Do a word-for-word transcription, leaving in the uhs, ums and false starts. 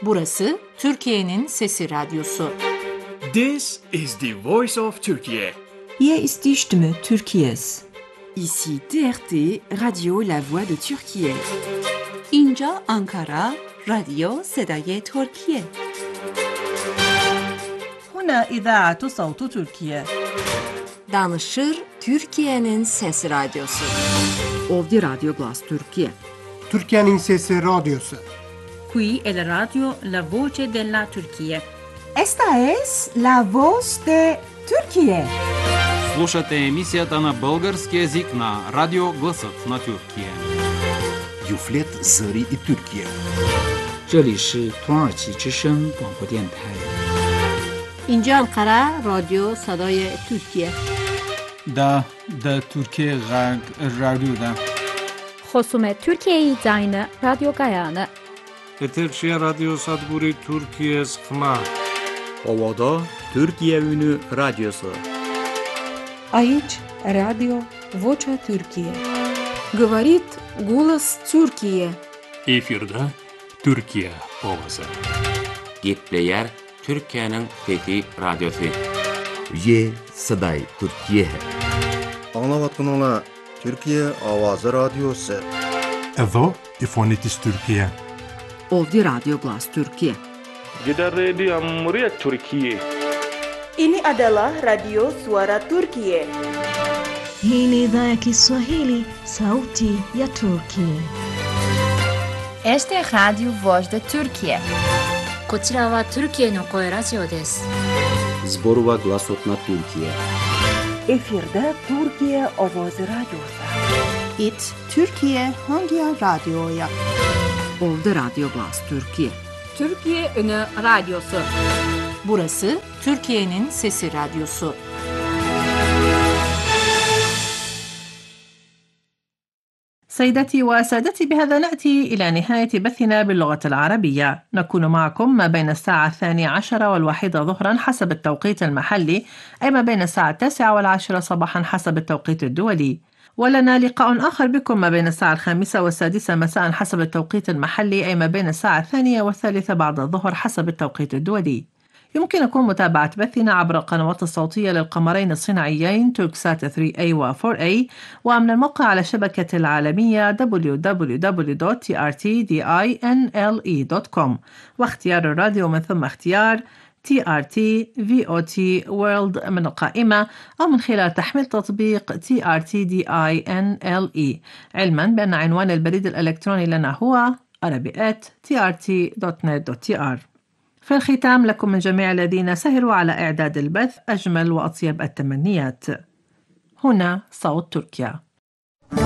Burası Türkiye'nin Sesi Radyosu. This is the voice of Turkey. Hier ist die Stimme Türkiye's. Ici T R T, Radio La Voix de Türkiye. اینجا آنکارا، رادیو صدای ترکیه. هنا إذاعة صوت تركيا. Danışır Türkiye'nin Sesi Radyosu. Ovdje Radio Glas Türkiye. Türkiye'nin Sesi Radyosu. Qui è la radio La Voce della Turchia. Esta es la voz de Türkiye. Слушате емисията на български език на Радио Гласът на Тюркия. Юфлет Зари и Türkiye. 这里是土耳其之声广播电台。 اینجا انقره رادیو صدای ترکیه. دا دا ترکیه غرب رادیو دا. خصوم ترکیه زاین رادیو گایانه. Eterçiye Radyo Sadburi Türkiye Sıkma. Ovada Türkiye Ünü Radyosu. Aici Radio Vocea Türkiye. Говорит голос Türkiye. Efirde Türkiye ovası. Gitleyer Türkiye'nin Fethi Radyosu. Ye Saday Türkiye. Anlavatkanala Türkiye Avazı Radyosu. Evo İfonitis Türkiye. Ovdje Radio Glas Türkiye. Gidan rediyon muryar Türkiye. Ini adalah Radio Suara Turkiye. Hii ni idhaa ya Kiswahili, sauti ya Turkiye. Este es Radio Voz de Turkiye. こちらはトルキエの声ラジオです。 Zborova Glasot na Türkiye. Efirde Türkiye Ovozi Radyosu. It Türkiye hangi radyoya? Ovdje Radio Glas Türkiye. Türkiye Ünü Radyosu. Burası Türkiye'nin Sesi Radyosu. سيدتي وسادتي، بهذا نأتي إلى نهاية بثنا باللغة العربية. نكون معكم ما بين الساعة الثانية عشرة والواحدة ظهرا حسب التوقيت المحلي، أي ما بين الساعة التاسعة والعاشرة صباحا حسب التوقيت الدولي. ولنا لقاء آخر بكم ما بين الساعة الخامسة والسادسة مساء حسب التوقيت المحلي، أي ما بين الساعة الثانية والثالثة بعد الظهر حسب التوقيت الدولي. يمكنكم متابعة بثنا عبر القنوات الصوتية للقمرين الصناعيين توكسات ثري إيه و فور إيه، ومن الموقع على الشبكة العالمية دبليو دبليو دبليو دوت تي آر تي دينله دوت كوم، واختيار الراديو من ثم اختيار تي آر تي في أو تي World من القائمة، أو من خلال تحميل تطبيق تي آر تي دينله، علما بأن عنوان البريد الإلكتروني لنا هو arabi at تي آر تي دوت نت دوت تي آر. في الختام لكم من جميع الذين سهروا على إعداد البث أجمل وأطيب التمنيات. هنا صوت تركيا.